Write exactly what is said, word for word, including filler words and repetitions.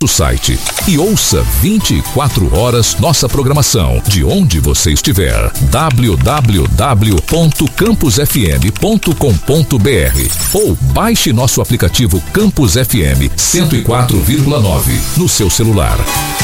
site e ouça vinte e quatro horas nossa programação de onde você estiver. w w w ponto campus f m ponto com ponto b r ou baixe nosso aplicativo Campus F M cento e quatro vírgula nove no seu celular.